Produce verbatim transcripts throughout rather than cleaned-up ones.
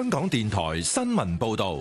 香港電台新聞報道。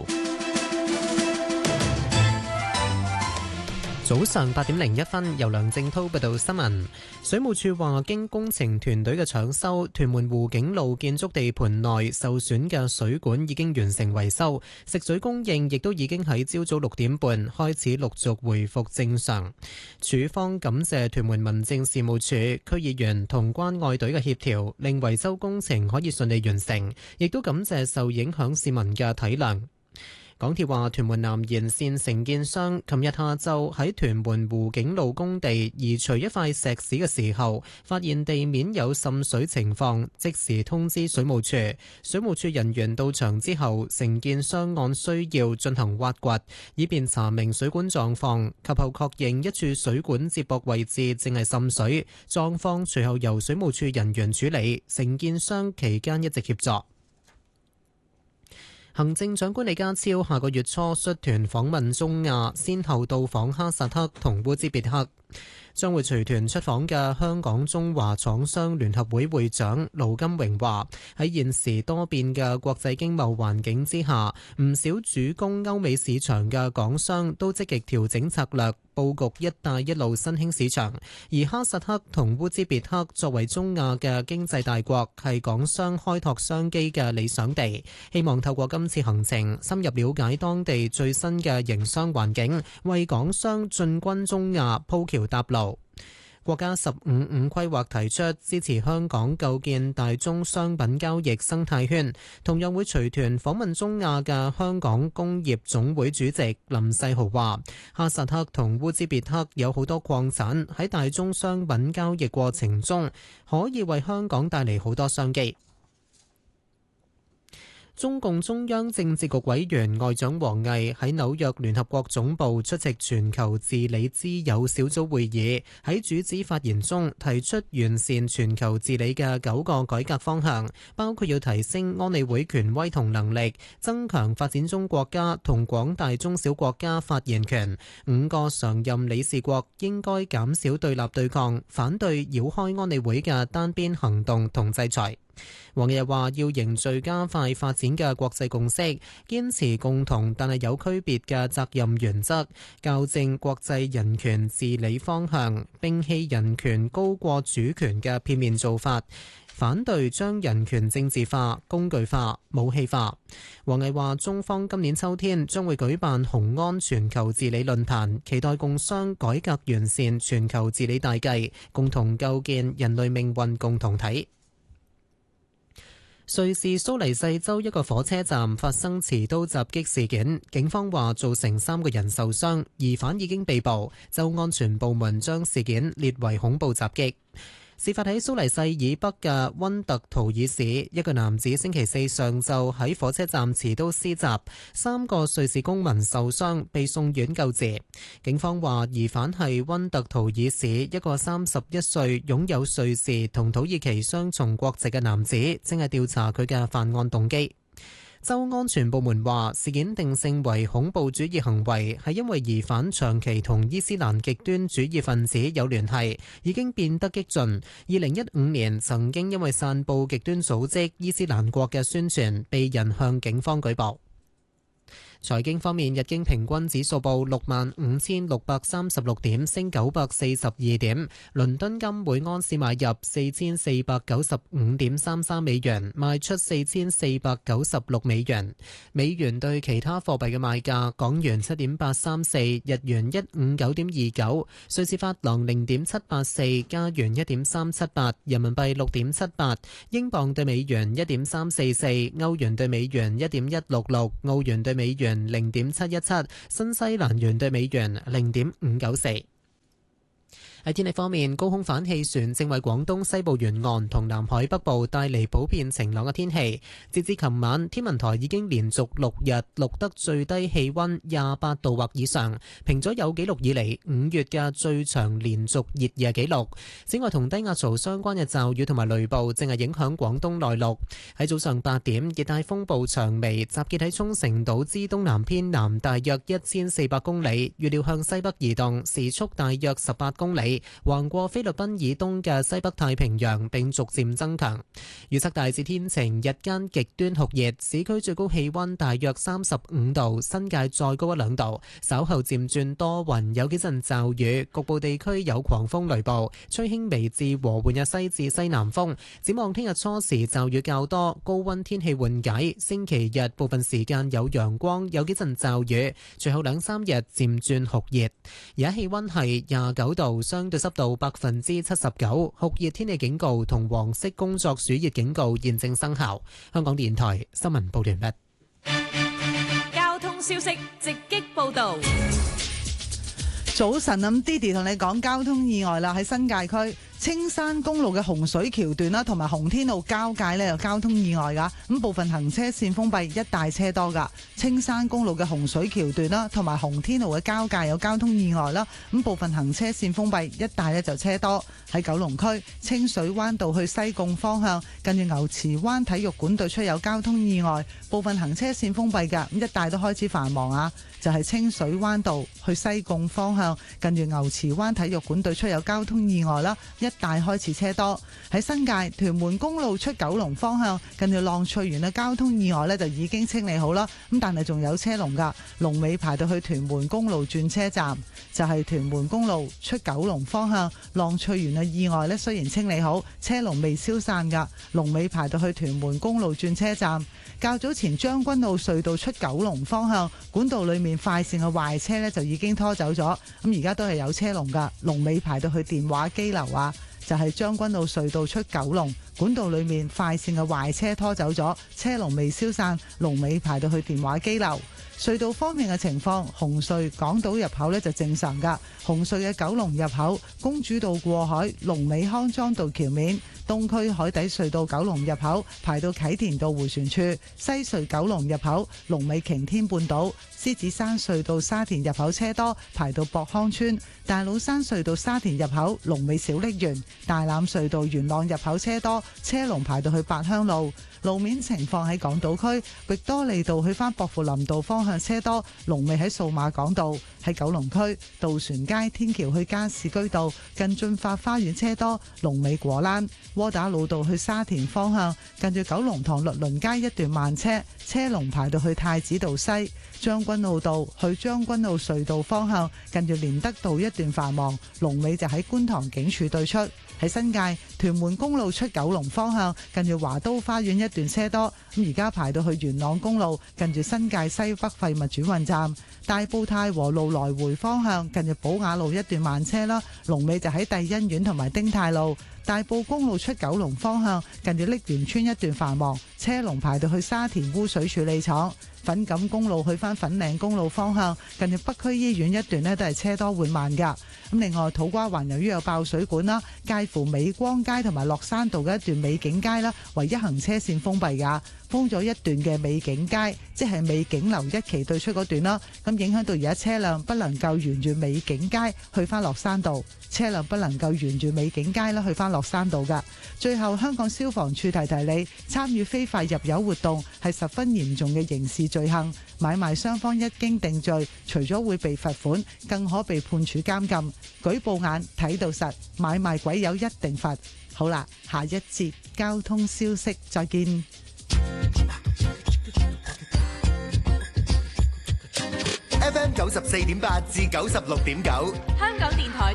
早上八點零一分，由梁正濤報道新聞。水務署話，經工程團隊嘅搶修，屯門湖景路建築地盤內受損嘅水管已經完成維修，食水供應亦都已經喺朝早六點半開始陸續回復正常。署方感謝屯門民政事務處、區議員同關愛隊嘅協調，令維修工程可以順利完成，亦都感謝受影響市民嘅體諒。港鐵話，屯門南延線承建商琴日下晝喺屯門湖景路工地移除一塊石屎嘅時候，發現地面有滲水情況，即時通知水務署。水務署人員到場之後，承建商按需要進行挖掘，以便查明水管狀況，及後確認一處水管接駁位置正係滲水，狀況隨後由水務署人員處理，承建商期間一直協助。行政長官李家超下個月初率團訪問中亞，先後到訪哈薩克同烏茲別克。將會隨團出訪嘅香港中華廠商聯合會會長盧金榮話：喺現時多變嘅國際經貿環境之下，唔少主攻歐美市場嘅港商都積極調整策略，佈局一帶一路新興市場。而哈薩克同烏茲別克作為中亞嘅經濟大國，係港商開拓商機嘅理想地。希望透過今次行程，深入了解當地最新嘅營商環境，為港商進軍中亞鋪橋搭路。國家十五五規劃提出支持香港構建大宗商品交易生態圈，同樣會隨團訪問中亞嘅香港工業總會主席林世豪話：哈薩克同烏茲別克有好多礦產，喺大宗商品交易過程中，可以為香港帶嚟好多商機。中共中央政治局委員外長王毅喺紐約聯合國總部出席全球治理之友小組會議，喺主旨發言中提出完善全球治理嘅九個改革方向，包括要提升安理會權威同能力，增強發展中國家同廣大中小國家發言權。五個常任理事國應該減少對立對抗，反對繞開安理會嘅單邊行動同制裁。王毅話要凝聚加快發展嘅國際共識，堅持共同但係有區別嘅責任原則，校正國際人權治理方向，摒棄人權高過主權嘅片面做法，反對將人權政治化、工具化、武器化。王毅話中方今年秋天將會舉辦雄安全球治理論壇，期待共商改革完善全球治理大計，共同構建人類命運共同體。瑞士蘇黎世州一個火車站發生持刀襲擊事件，警方話造成三個人受傷，疑犯已經被捕，州安全部門將事件列為恐怖襲擊。事發喺蘇黎世以北嘅溫特圖爾市，一個男子星期四上晝喺火車站持刀施襲，三個瑞士公民受傷，被送院救治。警方話疑犯係溫特圖爾市一個三十一歲擁有瑞士同土耳其雙重國籍嘅男子，正係調查佢嘅犯案動機。州安全部門話事件定性為恐怖主義行為，係因為疑犯長期同伊斯蘭極端主義分子有聯繫，已經變得激進。二零一五年曾經因為散佈極端組織伊斯蘭國嘅宣傳，被人向警方舉報。財經方面，日經平均指數報六萬五千六百三十六點，升九百四十二點。倫敦金每安士買入四千四百九十五點三三美元，賣出四千四百九十六美元。美元對其他貨幣嘅賣價：港元七點八三四，日元一五九點二九，瑞士法郎零點七八四，加元一點三七八，人民幣六點七八，英鎊對美元一點三四四，歐元對美元一點一六六，澳元對美元零點七一七，新西蘭元對美元零點五九四。喺天氣方面，高空反氣旋正為廣東西部沿岸同南海北部帶嚟普遍晴朗嘅天氣。截至琴晚，天文台已經連續六日錄得最低氣溫廿八度或以上，平咗有紀錄以嚟五月嘅最長連續熱夜紀錄。此外，同低壓槽相關嘅驟雨同埋雷暴正係影響廣東內陸。喺早上八點，熱帶風暴長眉集結喺沖繩島之東南偏南大約一千四百公里，預料向西北移動，時速大約十八公里。 勢，橫過菲律賓以東嘅西北太平洋並逐漸增強。預測大致天晴，日間極端酷熱，市區最高氣溫大約三十五度，新界再高一兩度。稍後漸轉多雲，有幾陣驟雨，局部地區有狂風雷暴，吹輕微至和緩嘅西至西南風。展望聽日初時驟雨較多，高溫天氣緩解。星期日部分時間有陽光，有幾陣驟雨，隨後兩三日漸轉酷熱。而家氣溫係廿九度，相對濕度百分之七十九，酷熱天氣警告同黃色工作暑熱警告現正生效。香港電台新聞報道完畢。 交通消息直擊報道。 早晨，咁 Didi 同你講交通意外啦，喺新界區青山公路嘅洪水橋段啦，同埋洪天路交界呢，有交通意外噶，咁部分行車線封閉，一帶車多噶。青山公路嘅洪水橋段啦，同埋洪天路嘅交界有交通意外啦，咁部分行車線封閉，一帶呢就車多。喺九龍區清水灣道去西貢方向，近住牛池灣體育館對出有交通意外，部分行車線封閉噶，咁一帶都開始繁忙啊。就係清水灣道去西貢方向，近住牛池灣體育館對出有交通意外啦，一帶開始車多。喺新界屯門公路出九龍方向，近住浪翠園嘅交通意外呢就已經清理好啦，咁但係仲有車龍噶，龍尾排到去屯門公路轉車站。就係屯門公路出九龍方向浪翠園嘅意外呢，雖然清理好，車龍未消散噶，龍尾排到去屯門公路轉車站。較早前將軍澳隧道出九龍方向管道裏面快線嘅壞車呢就已經拖走咗，咁而家都係有車龍噶，龍尾排到去電話機樓啊。就係將軍澳隧道出九龍管道裏面快線嘅壞車拖走咗，車龍未消散，龍尾排到去電話機樓。隧道方面嘅情況，紅隧港島入口呢就正常噶，紅隧嘅九龍入口公主道過海，龍尾康莊道橋面。東區海底隧道九龍入口排到啟田道迴旋處，西隧九龍入口龍尾擎天半島，獅子山隧道沙田入口車多排到博康村，大老山隧道沙田入口龍尾小瀝源，大欖隧道元朗入口車多，車龍排到去八鄉路。路面情況喺港島區域多利道去返薄扶林道方向車多，龍尾喺數碼港道。喺九龍區渡船街天橋去加士居道近駿發花園車多，龍尾果欄。窩打老道去沙田方向近住九龍塘律倫街一段慢車，車龍排到去太子道西。將軍澳道去將軍澳隧道方向近住連德道一段繁忙，龍尾就喺觀塘警署對出。喺新界屯門公路出九龍方向近住華都花園一段車多，咁而家排到去元朗公路近住新界西北廢物轉運站。大埔太和路來回方向近住寶雅路一段慢車啦，龍尾就喺帝欣苑同埋丁太路。大埔公路出九龍方向近住瀝源村一段繁忙，車龍排到去沙田污水處理廠。粉錦公路去返粉嶺公路方向近住北區醫院一段呢都係車多緩慢噶。咁另外土瓜灣由於有爆水管啦，介乎美光街同埋落山道嘅一段美景街啦，唯一行車線封閉噶，封咗一段嘅美景街，即係美景樓一期對出嗰段啦。咁影響到而家車輛不能夠沿住美景街去返落山道，車輛不能夠沿住美景街啦去返落山道噶。最後香港消防處提提你，參與非法入油活動係十分嚴重嘅刑事罪行，買賣雙方一經定罪，除咗會被罰款，更可被判處監禁。舉報眼睇到實，買賣鬼友一定罰。好啦，下一節交通消息再見。 F M 九十四點八至九十六點九， 香港電台